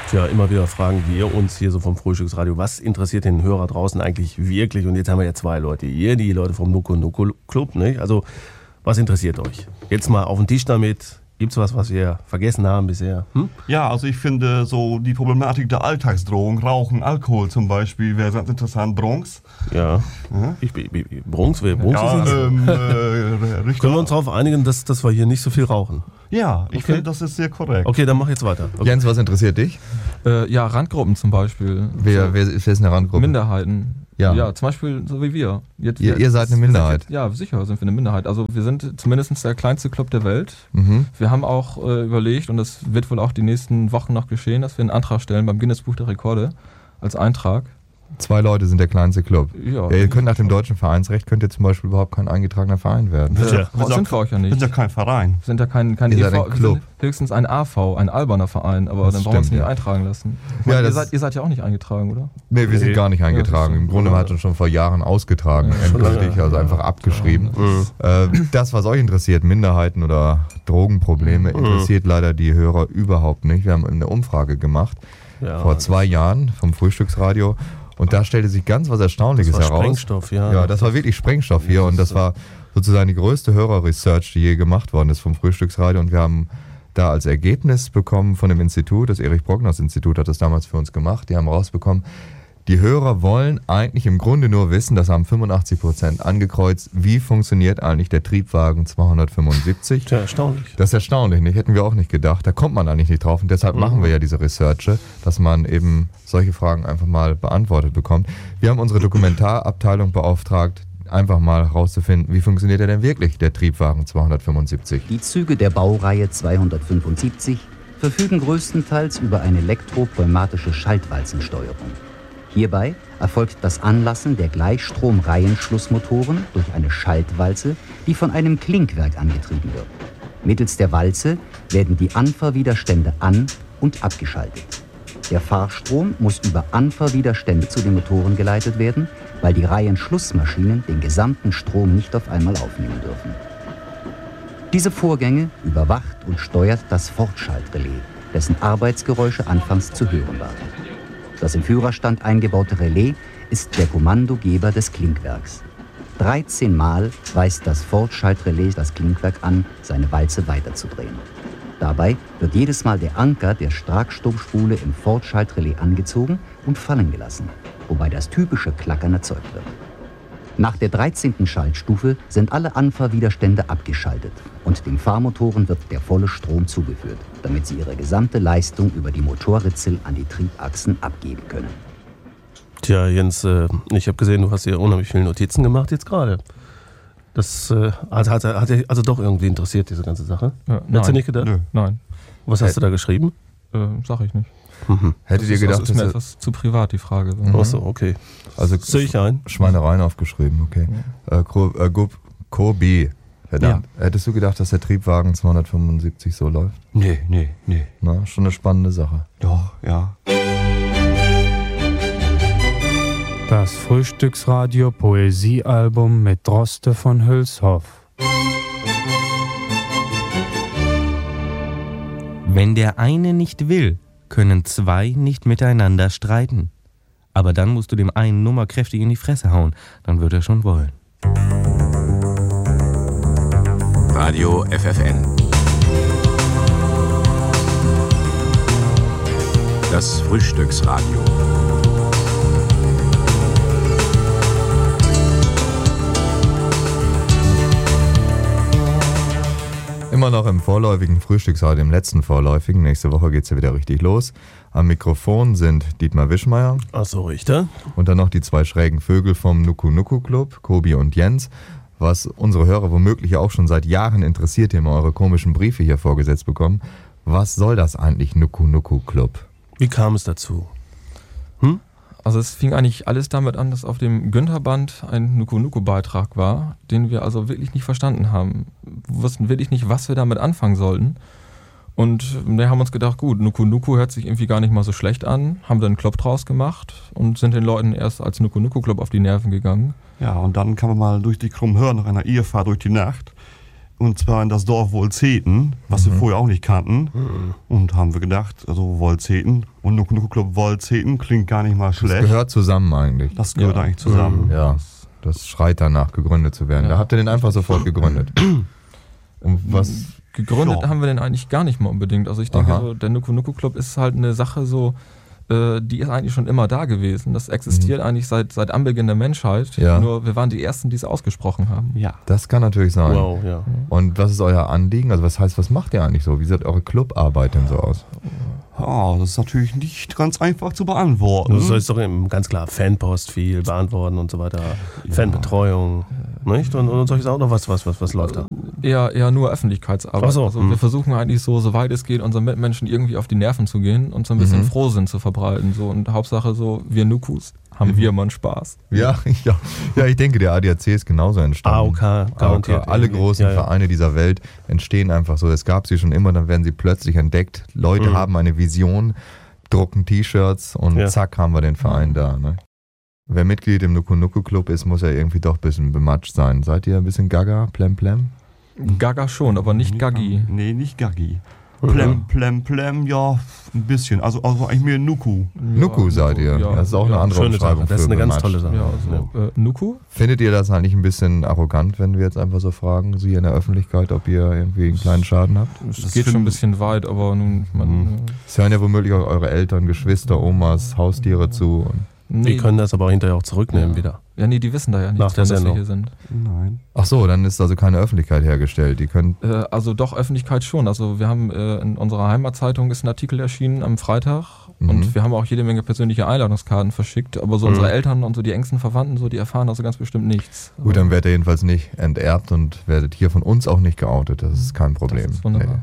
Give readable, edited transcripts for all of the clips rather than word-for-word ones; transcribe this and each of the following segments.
Tja, immer wieder fragen wir uns hier so vom Frühstücksradio, was interessiert den Hörer draußen eigentlich wirklich? Und jetzt haben wir ja zwei Leute hier, die Leute vom Nuku Nuku Club, nicht? Also, was interessiert euch? Jetzt mal auf den Tisch damit. Gibt's was wir vergessen haben bisher? Ja, also ich finde so die Problematik der Alltagsdrohung, Rauchen, Alkohol zum Beispiel, wäre ganz interessant. Bronx. Ja. Bronx, wer Bronx ist das? Können wir uns darauf einigen, dass wir hier nicht so viel rauchen? Ja, ich finde, das ist sehr korrekt. Okay, dann mach jetzt weiter. Okay. Jens, was interessiert dich? Ja, Randgruppen zum Beispiel. Wer ist eine Randgruppe? Minderheiten. Ja, zum Beispiel so wie wir. Ihr seid eine Minderheit. Ja, sicher sind wir eine Minderheit. Also wir sind zumindest der kleinste Club der Welt. Wir haben auch überlegt, und das wird wohl auch die nächsten Wochen noch geschehen, dass wir einen Antrag stellen beim Guinness-Buch der Rekorde als Eintrag. 2 Leute sind der kleinste Club. Ja, ihr könnt nach dem deutschen Vereinsrecht zum Beispiel überhaupt kein eingetragener Verein werden. Das sind wir euch ja nicht. Sind ja kein Verein. Sind ja kein EV, wir sind höchstens ein AV, ein alberner Verein, aber das dann brauchen wir uns nicht eintragen lassen. Ja, ihr seid ja auch nicht eingetragen, oder? Nee, wir sind gar nicht eingetragen. Im Grunde hat uns schon vor Jahren ausgetragen, endgültig, also einfach abgeschrieben. Das, was euch interessiert, Minderheiten oder Drogenprobleme, interessiert leider die Hörer überhaupt nicht. Wir haben eine Umfrage gemacht vor 2 Jahren vom Frühstücksradio. Und da stellte sich ganz was Erstaunliches heraus. Sprengstoff, ja. Ja, das war wirklich Sprengstoff hier. Und das war sozusagen die größte Hörerresearch, die je gemacht worden ist vom Frühstücksradio. Und wir haben da als Ergebnis bekommen von dem Institut, das Erich-Brockhaus-Institut hat das damals für uns gemacht. Die haben rausbekommen, die Hörer wollen eigentlich im Grunde nur wissen, das haben 85% angekreuzt, wie funktioniert eigentlich der Triebwagen 275. Tja, erstaunlich. Das ist erstaunlich, nicht? Hätten wir auch nicht gedacht. Da kommt man eigentlich nicht drauf und deshalb machen wir ja diese Researche, dass man eben solche Fragen einfach mal beantwortet bekommt. Wir haben unsere Dokumentarabteilung beauftragt, einfach mal herauszufinden, wie funktioniert denn wirklich der Triebwagen 275. Die Züge der Baureihe 275 verfügen größtenteils über eine elektropneumatische Schaltwalzensteuerung. Hierbei erfolgt das Anlassen der Gleichstrom-Reihenschlussmotoren durch eine Schaltwalze, die von einem Klinkwerk angetrieben wird. Mittels der Walze werden die Anfahrwiderstände an- und abgeschaltet. Der Fahrstrom muss über Anfahrwiderstände zu den Motoren geleitet werden, weil die Reihenschlussmaschinen den gesamten Strom nicht auf einmal aufnehmen dürfen. Diese Vorgänge überwacht und steuert das Fortschaltrelais, dessen Arbeitsgeräusche anfangs zu hören waren. Das im Führerstand eingebaute Relais ist der Kommandogeber des Klinkwerks. 13 Mal weist das Fortschaltrelais das Klinkwerk an, seine Walze weiterzudrehen. Dabei wird jedes Mal der Anker der Starkstromspule im Fortschaltrelais angezogen und fallen gelassen, wobei das typische Klackern erzeugt wird. Nach der 13. Schaltstufe sind alle Anfahrwiderstände abgeschaltet und den Fahrmotoren wird der volle Strom zugeführt, damit sie ihre gesamte Leistung über die Motorritzel an die Triebachsen abgeben können. Tja, Jens, ich habe gesehen, du hast hier unheimlich viele Notizen gemacht jetzt gerade. Das hat dich also doch irgendwie interessiert, diese ganze Sache? Ja, Hättest du nicht gedacht? Nö. Nein. Was hast du da geschrieben? Sag ich nicht. Hättet ihr gedacht, das ist mir etwas zu privat, die Frage. Ach so, okay. Also sehe ich ein. Schweinereien aufgeschrieben, okay. Kobi, verdammt. Ja. Hättest du gedacht, dass der Triebwagen 275 so läuft? Nee. Na, schon eine spannende Sache. Doch, ja. Das Frühstücksradio Poesiealbum mit Droste von Hülshoff. Wenn der eine nicht will, können 2 nicht miteinander streiten. Aber dann musst du dem einen Nummer kräftig in die Fresse hauen, dann wird er schon wollen. Radio FFN. Das Frühstücksradio. Immer noch im vorläufigen Frühstücksradio, im letzten vorläufigen. Nächste Woche geht es ja wieder richtig los. Am Mikrofon sind Dietmar Wischmeier. Achso, Richter. Und dann noch die 2 schrägen Vögel vom Nuku Nuku Club, Kobi und Jens. Was unsere Hörer womöglich auch schon seit Jahren interessiert, die immer eure komischen Briefe hier vorgesetzt bekommen. Was soll das eigentlich, Nuku Nuku Club? Wie kam es dazu? Also es fing eigentlich alles damit an, dass auf dem Günther-Band ein Nuku-Nuku-Beitrag war, den wir also wirklich nicht verstanden haben. Wir wussten wirklich nicht, was wir damit anfangen sollten. Und wir haben uns gedacht, gut, Nuku Nuku hört sich irgendwie gar nicht mal so schlecht an, haben dann einen Club draus gemacht und sind den Leuten erst als Nuku Nuku Club auf die Nerven gegangen. Ja, und dann kann man mal durch die Krummhörn nach einer Irrfahrt durch die Nacht Und zwar in das Dorf Wolzeten, was wir vorher auch nicht kannten. Und haben wir gedacht, also Wolzeten und Nuku Nuku Club Wolzeten klingt gar nicht mal schlecht. Das gehört zusammen eigentlich. Das gehört eigentlich zusammen. Ja, das schreit danach, gegründet zu werden. Da habt ihr den einfach sofort gegründet. Und was... Gegründet haben wir den eigentlich gar nicht mal unbedingt. Also ich denke, so, der Nuku Nuku Club ist halt eine Sache so, die ist eigentlich schon immer da gewesen. Das existiert eigentlich seit Anbeginn der Menschheit. Ja. Nur wir waren die Ersten, die es ausgesprochen haben. Ja. Das kann natürlich sein. Wow, ja. Und was ist euer Anliegen? Also was macht ihr eigentlich so? Wie sieht eure Clubarbeit denn so aus? Das ist natürlich nicht ganz einfach zu beantworten. Du sollst doch ganz klar Fanpost viel beantworten und so weiter. Fanbetreuung, nicht? Und solche Sachen. Oder was läuft da? Eher nur Öffentlichkeitsarbeit. Ach so, Also wir versuchen eigentlich so, soweit es geht, unseren Mitmenschen irgendwie auf die Nerven zu gehen und so ein bisschen Frohsinn zu verbreiten. So. Und Hauptsache so, wir Nukus haben wir mal Spaß. Ja, ich denke, der ADAC ist genauso entstanden. AOK, garantiert. Alle großen Vereine dieser Welt entstehen einfach so. Es gab sie schon immer, dann werden sie plötzlich entdeckt. Leute haben eine Vision, drucken T-Shirts und zack haben wir den Verein da. Ne? Wer Mitglied im Nuku Nuku Club ist, muss ja irgendwie doch ein bisschen bematscht sein. Seid ihr ein bisschen gaga, plem? Gaga schon, aber nicht Gaggi. Nee, nicht Gaggi. Plem, ja, ein bisschen. Also eigentlich mehr Nuku. Nuku seid ihr. Ja. Das ist auch eine andere Schöne Beschreibung. Sache. Das ist eine ganz bematscht. tolle Sache. Ja, also, Nuku? Findet ihr das eigentlich ein bisschen arrogant, wenn wir jetzt einfach so fragen, Sie in der Öffentlichkeit, ob ihr irgendwie einen kleinen Schaden habt? Es geht schon ein bisschen weit, aber nun... Es hören ja womöglich auch eure Eltern, Geschwister, Omas, Haustiere zu. Die können das aber auch hinterher auch zurücknehmen wieder. Ja, nee, die wissen da ja Nach nicht, der dass wir Sendung. hier sind. Nein. Ach so, dann ist also keine Öffentlichkeit hergestellt. Die können... Also doch, Öffentlichkeit schon. Also wir haben in unserer Heimatzeitung ist ein Artikel erschienen am Freitag und wir haben auch jede Menge persönliche Einladungskarten verschickt, aber so unsere Eltern und so die engsten Verwandten, so die erfahren also ganz bestimmt nichts. Gut, dann werdet ihr jedenfalls nicht enterbt und werdet hier von uns auch nicht geoutet. Das ist kein Problem. Das ist wunderbar.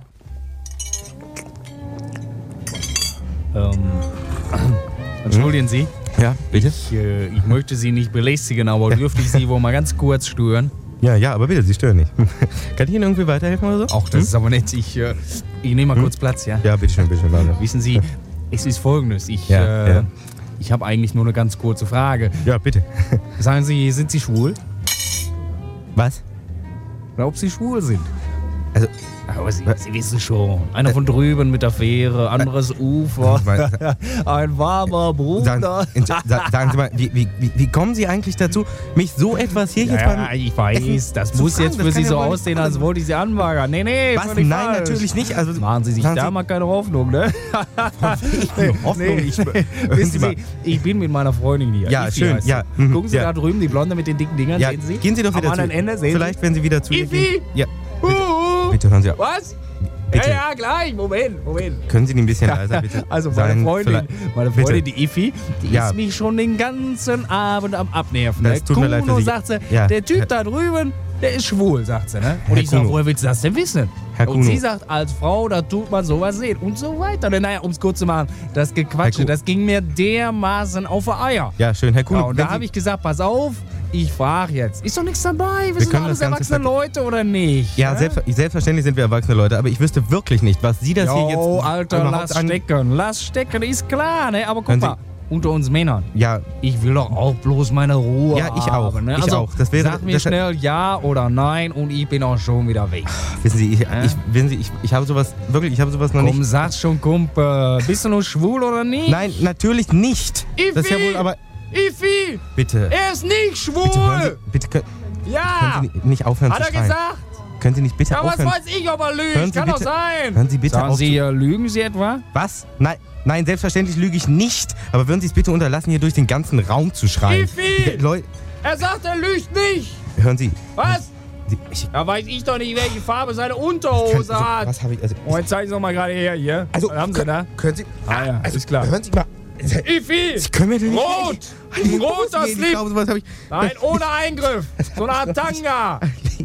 Entschuldigen Sie, Ja, bitte? ich möchte Sie nicht belästigen, aber dürfte ich Sie wohl mal ganz kurz stören? Ja, aber bitte, Sie stören nicht. Kann ich Ihnen irgendwie weiterhelfen oder so? Ach, das ist aber nett. Ich nehme mal kurz Platz, ja? Ja, bitteschön, warte. Wissen Sie, es ist Folgendes. Ich habe eigentlich nur eine ganz kurze Frage. Ja, bitte. Sagen Sie, sind Sie schwul? Was? Oder ob Sie schwul sind? Also, aber Sie wissen schon. Einer von drüben mit der Fähre, anderes Ufer. Ein warmer Bruder. Sagen Sie mal, wie kommen Sie eigentlich dazu, mich so etwas hier jetzt Ja, ich weiß, das zu muss fragen, jetzt das für kann Sie ja so wohl nicht aussehen, als wollte ich Sie anbaggern. Nee, Was? völlig Nein, falsch. natürlich nicht. Also, Machen Sie sich sagen da mal keine Hoffnung, ne? Hoffnung. Wissen Sie, ich bin mit meiner Freundin hier. Ja, Ifi schön, heißt ja. sie. Mhm, Gucken Sie ja. da drüben, die Blonde mit den dicken Dingern, Ja, sehen Sie? gehen Sie doch wieder Am zu anderen Ende, sehen Vielleicht, wenn Sie wieder zu ihr Ifi! gehen. Ja, bitte hören Sie auf. Was? Bitte. Ja, gleich. Moment. Können Sie die ein bisschen leiser bitte Also sein? meine Freundin, die Ifi, die Ja. ist mich schon den ganzen Abend am Abnerven. Das tut mir leid für Kuno, Sie. sagt sie, Ja. der Typ da drüben, der ist schwul, sagt sie. Ne? Und Herr ich sag, Kuno. woher willst du das denn wissen? Herr Und Kuno. sie sagt, als Frau, da tut man sowas sehen und so weiter. Naja, um es kurz zu machen, das Herr Gequatsche, Kuno. das ging mir dermaßen auf die Eier. Ja, schön, Herr Kuhn. Ja, und da habe ich gesagt, pass auf, ich frage jetzt. Ist doch nichts dabei, wir sind können alles das Ganze erwachsene Leute oder nicht? Ja, selbstverständlich sind wir erwachsene Leute, aber ich wüsste wirklich nicht, was Sie das hier Jo, jetzt Alter, überhaupt lass stecken, ist klar, ne? Aber guck Hören Sie- mal, unter uns Männern, Ja, ich will doch auch bloß meine Ruhe Ja, ich auch. haben. Ne? Ich Also, auch. Das wäre- sag mir das- schnell ja oder nein und ich bin auch schon wieder weg. wissen Sie, ich habe sowas, wirklich, ich habe sowas noch Komm, nicht. sag schon, Kumpel, bist du nur schwul oder nicht? Nein, natürlich nicht. Das ist ja wohl, aber Ifi, bitte. er ist nicht schwul! Bitte hören Sie, bitte Ja! können Sie nicht aufhören Hat zu er schreien. gesagt? Können Sie nicht bitte Ja, was aufhören? weiß ich, ob er Hören lügt? Sie Kann doch bitte- sein! Hören Sie bitte Sagen auf. Sie, lügen Sie etwa? Was? Nein, selbstverständlich lüge ich nicht. Aber würden Sie es bitte unterlassen, hier durch den ganzen Raum zu schreien? Ifi! Leute, Er sagt, er lügt nicht! hören Sie. Was? Ich, Da weiß ich doch nicht, welche Farbe seine kann, Unterhose hat. was habe ich? Also, Oh, jetzt zeigen Sie doch mal gerade her, hier. also Was haben Sie da? können Sie? Ja, also, ist klar. Hören Sie mal. Ifi! Sie können mir doch nicht. Rot! Ein roter Ich Slip! glaube, sowas habe ich. Nein, ohne Eingriff! So eine Art Tanga!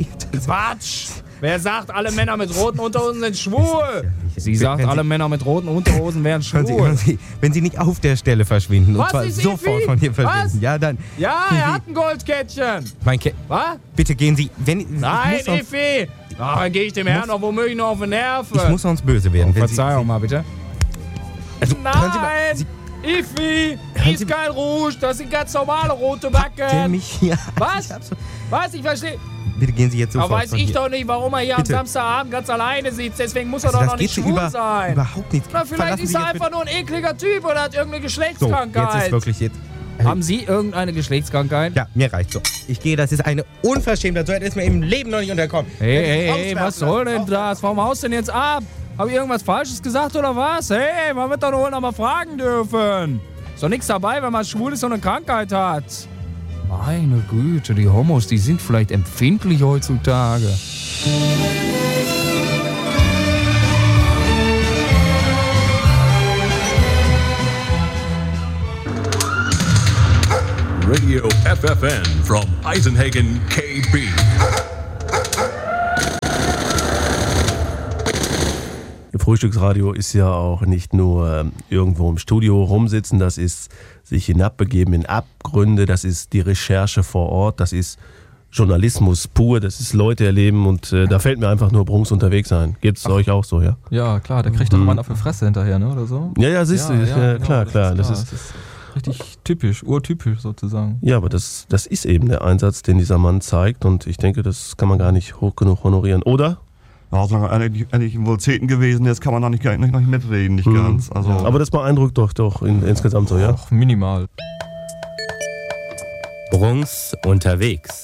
Quatsch! Wer sagt, alle Männer mit roten Unterhosen sind schwul? Sie sagt, Wenn Sie- alle Männer mit roten Unterhosen wären Hören schwul. Sie, wenn Sie nicht auf der Stelle verschwinden Was und zwar ist sofort Ifi? von hier verschwinden, Was? ja dann. Ja, er hat ein Goldkettchen. Was? Bitte gehen Sie. Wenn, Nein, ich muss sonst, Ifi! Ach, dann gehe ich dem Herrn noch womöglich noch auf die Nerven. ich muss sonst böse werden. Wenn Verzeihung mal, bitte. Also, hören Sie mal. Nein! Sie, Ifi! Hören Ist Sie- kein Rouge, das sind ganz normale rote der Backen. mich hier. Was? Was? Ich verstehe. bitte gehen Sie jetzt sofort. Aber weiß von ich hier. doch nicht, warum er hier Bitte. am Samstagabend ganz alleine sitzt. Deswegen muss er Also doch das noch geht nicht so schwul sein. überhaupt nicht. Na, vielleicht Verlassen ist Sie er jetzt einfach nur ein ekliger Typ oder hat irgendeine So, Geschlechtskrankheit. jetzt ist wirklich jetzt. Haben Sie irgendeine Geschlechtskrankheit? Ja, mir reicht so. Ich gehe, das ist eine Unverschämtheit. So ist mir im Leben noch nicht unterkommen. Hey, was soll denn das? Warum haust du denn jetzt ab? Hab ich irgendwas Falsches gesagt oder was? Hey, man wird doch wohl noch mal fragen dürfen. Ist doch nichts dabei, wenn man schwul ist und eine Krankheit hat. Meine Güte, die Homos, die sind vielleicht empfindlich heutzutage. Radio FFN from Eisenhagen, KB. Frühstücksradio ist ja auch nicht nur irgendwo im Studio rumsitzen, das ist sich hinabbegeben in Abgründe, das ist die Recherche vor Ort, das ist Journalismus pur, das ist Leute erleben und da fällt mir einfach nur Brunks unterwegs sein. Geht's euch auch so, ja? Ja, klar, der kriegt doch mal auf die Fresse hinterher, ne, oder so? Ja, siehst du, genau, klar. Das ist richtig typisch, urtypisch sozusagen. Ja, aber das ist eben der Einsatz, den dieser Mann zeigt und ich denke, das kann man gar nicht hoch genug honorieren, oder? Ja, eigentlich wohl Zehnten gewesen, jetzt kann man da nicht mitreden, nicht ganz. Also, aber das beeindruckt doch insgesamt so, ja? Auch minimal. Brunks unterwegs.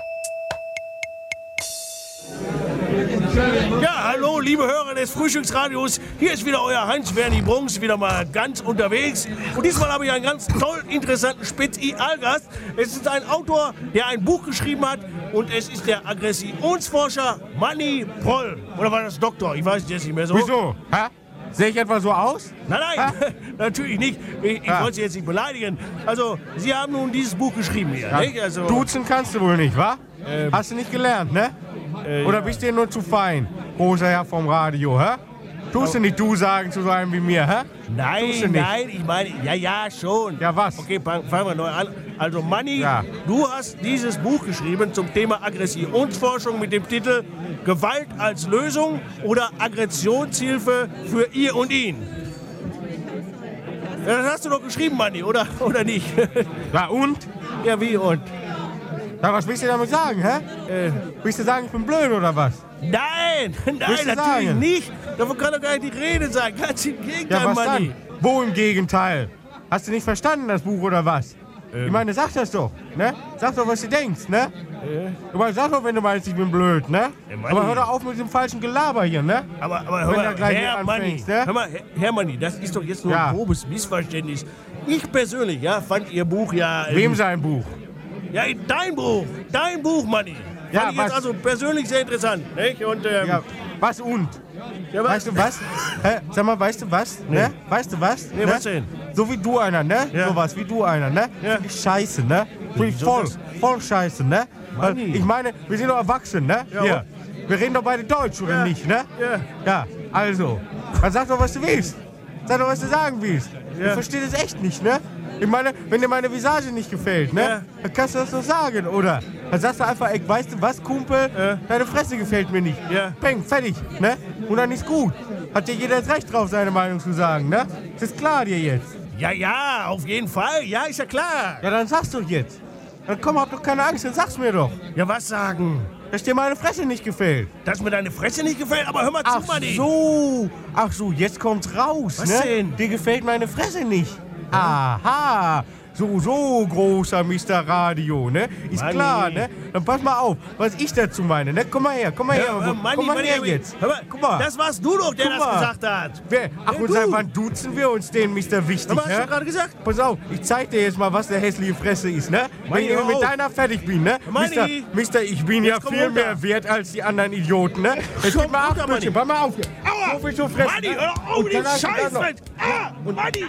Ja, hallo, liebe Hörer des Frühstücksradios. Hier ist wieder euer Heinz-Werni Brunks, wieder mal ganz unterwegs. Und diesmal habe ich einen ganz tollen, interessanten Spezialgast. Es ist ein Autor, der ein Buch geschrieben hat. Und es ist der Aggressionsforscher Manni Proll. Oder war das Doktor? Ich weiß es jetzt nicht mehr so. Wieso? Hä? Sehe ich etwa so aus? Nein, natürlich nicht. Ich wollte Sie jetzt nicht beleidigen. Also, Sie haben nun dieses Buch geschrieben hier, nicht? Also, Duzen kannst du wohl nicht, wa? Hast du nicht gelernt, ne? Oder bist du dir nur zu fein, großer Herr vom Radio, hä? Tust du nicht du sagen zu so einem wie mir, hä? Nein, ich meine, ja, schon. Ja, was? Okay, fangen wir neu an. Also, Manni, du hast dieses Buch geschrieben zum Thema Aggressionsforschung mit dem Titel Gewalt als Lösung oder Aggressionshilfe für ihr und ihn. Ja, das hast du doch geschrieben, Manni, oder nicht? Ja, und? Ja, wie und? Ja, was willst du damit sagen, hä? Willst du sagen, ich bin blöd oder was? Nein, natürlich nicht. Davon kann doch gar nicht die Rede sein. Ganz im Gegenteil, Ja, was Manni. dann? Wo im Gegenteil? Hast du nicht verstanden, das Buch, oder was? Ich meine, sag das doch, ne? Sag doch, was du denkst, ne? Du meinst, sag doch, wenn du meinst, ich bin blöd, ne? Aber hör doch auf mit dem falschen Gelaber hier, ne? Aber wenn hör da mal, gleich Herr Manni, anfängst, ne? hör mal, Herr Manni, das ist doch jetzt nur ein grobes Missverständnis. Ich persönlich, fand Ihr Buch ja... Wem sein Buch? Ja, dein Buch, Manni. Ja, fand ich jetzt also persönlich sehr interessant, nicht? Und, ja, was und? Ja, weißt du was? Sag mal, weißt du was? Nee. Ne? Weißt du was? Nee, ne? was denn? So wie du einer, ne? Ja. Sowas wie du einer, ne? Ja. Find ich scheiße, ne? Find ich Wieso voll scheiße, ne? Weil Manni. ich meine, wir sind doch erwachsen, ne? Ja, Hier. Wir reden doch beide Deutsch, oder nicht, ne? Ja. Ja, also. Dann sag doch, was du willst. Sag doch, was du sagen willst. Ja. Ich verstehe das echt nicht, ne? Ich meine, wenn dir meine Visage nicht gefällt, ne? Ja. Dann kannst du das doch sagen, oder? Dann sagst du einfach, ey, weißt du was, Kumpel? Deine Fresse gefällt mir nicht. Ja. Peng, fertig, ne? Und dann ist gut. Hat dir jeder das Recht drauf, seine Meinung zu sagen, ne? Das ist klar dir jetzt. Ja, auf jeden Fall. Ja, ist ja klar. Ja, dann sag's doch jetzt. Dann komm, hab doch keine Angst, dann sag's mir doch. Ja, was sagen? Dass dir meine Fresse nicht gefällt. Dass mir deine Fresse nicht gefällt? Aber hör mal zu, Manni. Ach so, jetzt kommt's raus, Was ne? denn? Dir gefällt meine Fresse nicht. Aha, so großer Mr. Radio, ne? Ist Manni. klar, ne? Dann pass mal auf, was ich dazu meine, ne? Komm mal her, Manni, komm mal her jetzt. Hör mal, Guck mal. das warst du doch, der Guck das mal. gesagt hat. Ach, und seit wann duzen wir uns den, Mr. Wichtig, Hör mal, hast ne? du gerade gesagt? Pass auf, ich zeig dir jetzt mal, was der hässliche Fresse ist, ne? Wenn ich hör mit auf. deiner fertig bin, ne? Manni. Mister, ich bin Jetzt ja komm viel runter. mehr wert als die anderen Idioten, ne? Jetzt Komm gib mal runter, acht, Manni. Bildchen, pass mal auf hier. Aua. So viel zu fressen. Manni, ne? hör auf Und mit dem dann hast du Scheiß. dann noch- Manni.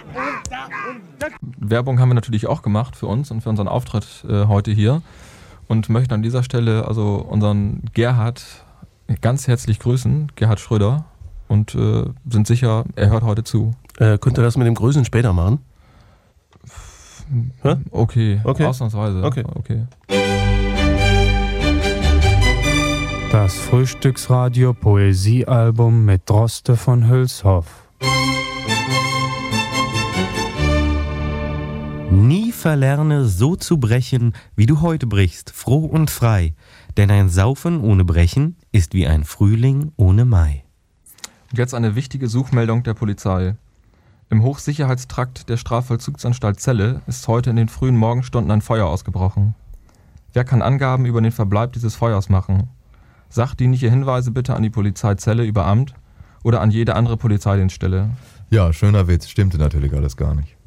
Werbung haben wir natürlich auch gemacht für uns und für unseren Auftritt heute hier und möchten an dieser Stelle also unseren Gerhard ganz herzlich grüßen, Gerhard Schröder, und sind sicher, er hört heute zu. Könnt ihr das mit dem Grüßen später machen? Hä? Okay, Okay. ausnahmsweise. Okay. Das Frühstücksradio Poesiealbum mit Droste von Hülshoff. Nie verlerne so zu brechen, wie du heute brichst, froh und frei. Denn ein Saufen ohne Brechen ist wie ein Frühling ohne Mai. Und jetzt eine wichtige Suchmeldung der Polizei. Im Hochsicherheitstrakt der Strafvollzugsanstalt Celle ist heute in den frühen Morgenstunden ein Feuer ausgebrochen. Wer kann Angaben über den Verbleib dieses Feuers machen? Sachdienliche Hinweise bitte an die Polizei Celle über Amt oder an jede andere Polizeidienststelle. Ja, schöner Witz, stimmte natürlich alles gar nicht.